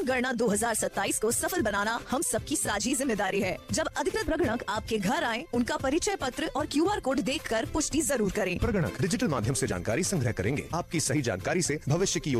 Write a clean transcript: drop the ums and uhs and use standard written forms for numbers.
जनगणना 2027 को सफल बनाना हम सबकी साझी जिम्मेदारी है। जब अधिकृत प्रगणक आपके घर आए, उनका परिचय पत्र और QR कोड देखकर पुष्टि जरूर करें। प्रगणक डिजिटल माध्यम से जानकारी संग्रह करेंगे। आपकी सही जानकारी से भविष्य की